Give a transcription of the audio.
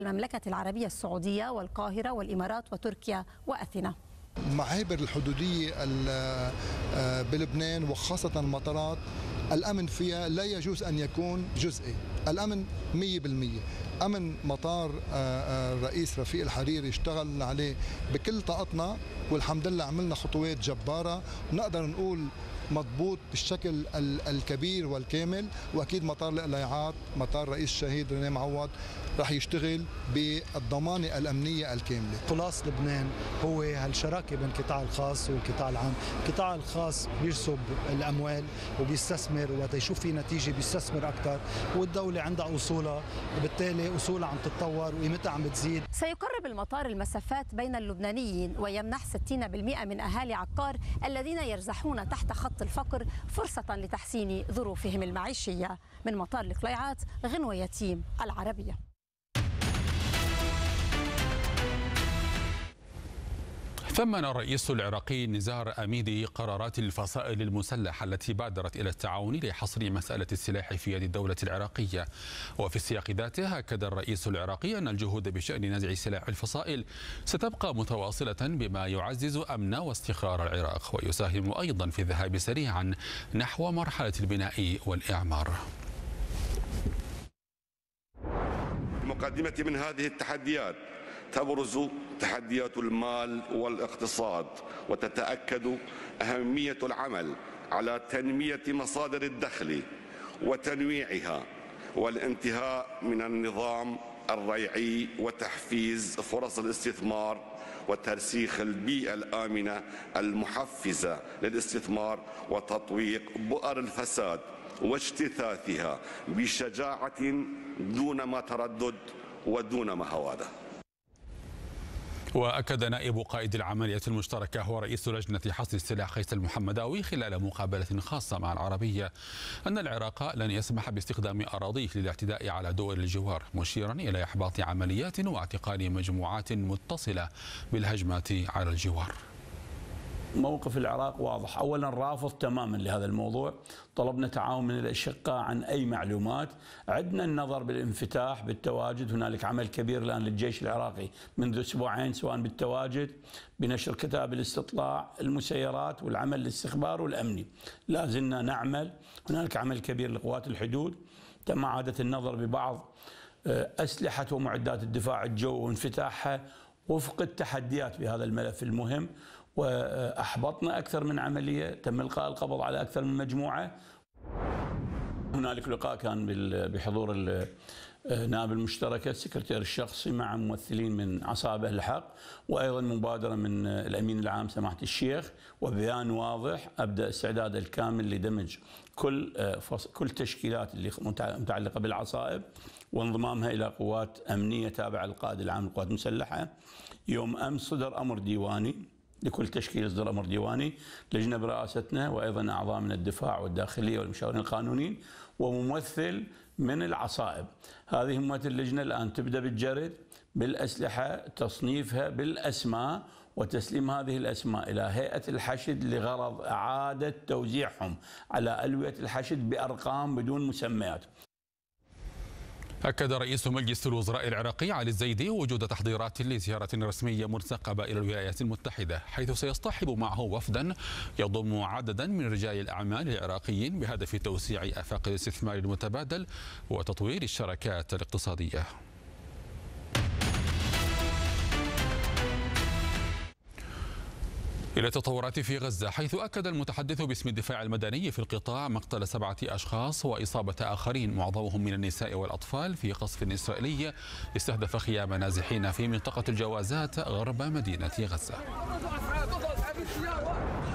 المملكة العربية السعودية والقاهرة والإمارات وتركيا وأثينا. معابر الحدودية بلبنان وخاصة المطارات الأمن فيها لا يجوز أن يكون جزئي، الأمن 100%. أمن مطار الرئيس رفيق الحريري اشتغل عليه بكل طاقتنا، والحمد لله عملنا خطوات جبارة، ونقدر نقول مضبوط بالشكل الكبير والكامل. واكيد مطار القليعات مطار رئيس الشهيد رينيه معوض رح يشتغل بالضمانه الامنيه الكامله. خلاص لبنان هو هالشراكه بين القطاع الخاص والقطاع العام، القطاع الخاص بيرسب الاموال وبيستثمر، وقت يشوف في نتيجه بيستثمر اكثر، والدوله عندها اصولها، وبالتالي اصولها عم تتطور وقيمتها عم بتزيد. سيقرب المطار المسافات بين اللبنانيين ويمنح 60% من اهالي عقار الذين يرزحون تحت خط الفقر فرصة لتحسين ظروفهم المعيشية. من مطار القليعات، غنوة يتيم، العربية. ثمن الرئيس العراقي نزار أميدي قرارات الفصائل المسلحة التي بادرت إلى التعاون لحصر مسألة السلاح في يد الدولة العراقية. وفي السياق ذاته أكد الرئيس العراقي أن الجهود بشأن نزع سلاح الفصائل ستبقى متواصلة بما يعزز أمن واستقرار العراق ويساهم أيضا في الذهاب سريعا نحو مرحلة البناء والإعمار. المقدمة من هذه التحديات تبرز تحديات المال والاقتصاد، وتتأكد أهمية العمل على تنمية مصادر الدخل وتنويعها والانتهاء من النظام الريعي وتحفيز فرص الاستثمار وترسيخ البيئة الآمنة المحفزة للاستثمار وتطويق بؤر الفساد واجتثاثها بشجاعة دون ما تردد ودون ما هوادة. وأكد نائب قائد العملية المشتركة هو رئيس لجنة حصر السلاح قيس المحمداوي خلال مقابلة خاصة مع العربية أن العراق لن يسمح باستخدام أراضيه للاعتداء على دول الجوار، مشيرا إلى إحباط عمليات واعتقال مجموعات متصلة بالهجمات على الجوار. موقف العراق واضح، أولا رافض تماما لهذا الموضوع، طلبنا تعاون من الأشقاء عن أي معلومات، عدنا النظر بالانفتاح بالتواجد، هنالك عمل كبير الآن للجيش العراقي منذ أسبوعين سواء بالتواجد بنشر كتاب الاستطلاع المسيرات والعمل الاستخبار والأمني، لا زلنا نعمل، هنالك عمل كبير لقوات الحدود، تم إعادة النظر ببعض أسلحة ومعدات الدفاع الجوي وانفتاحها وفق التحديات بهذا الملف المهم، وأحبطنا أكثر من عملية، تم إلقاء القبض على أكثر من مجموعة. هنالك لقاء كان بحضور نائب المشتركة السكرتير الشخصي مع ممثلين من عصابة الحق، وأيضا مبادرة من الأمين العام سماحة الشيخ، وبيان واضح أبدأ استعداد الكامل لدمج كل تشكيلات اللي متعلقة بالعصائب وانضمامها إلى قوات أمنية تابعة للقائد العام للقوات المسلحة. يوم أمس صدر أمر ديواني لكل تشكيل، يصدر أمر ديواني، لجنة برئاستنا وأيضا أعضاء من الدفاع والداخلية والمشاورين القانونيين وممثل من العصائب. هذه مهمة اللجنة الآن تبدأ بالجرد بالأسلحة، تصنيفها بالأسماء وتسليم هذه الأسماء إلى هيئة الحشد لغرض إعادة توزيعهم على ألوية الحشد بأرقام بدون مسميات. أكد رئيس مجلس الوزراء العراقي علي الزيدي وجود تحضيرات لزيارة رسمية مرتقبة إلى الولايات المتحدة، حيث سيصطحب معه وفدا يضم عددا من رجال الأعمال العراقيين بهدف توسيع آفاق الاستثمار المتبادل وتطوير الشراكات الاقتصادية. إلى التطورات في غزة، حيث أكد المتحدث باسم الدفاع المدني في القطاع مقتل 7 أشخاص وإصابة آخرين معظمهم من النساء والأطفال في قصف إسرائيلي استهدف خيام نازحين في منطقة الجوازات غرب مدينة غزة.